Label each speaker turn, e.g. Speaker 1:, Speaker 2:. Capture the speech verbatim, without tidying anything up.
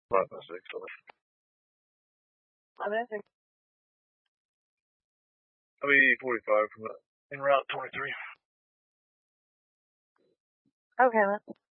Speaker 1: Five by six.
Speaker 2: eleven oh six.
Speaker 1: I'll be forty-five from that. En route twenty-three.
Speaker 2: Okay, man.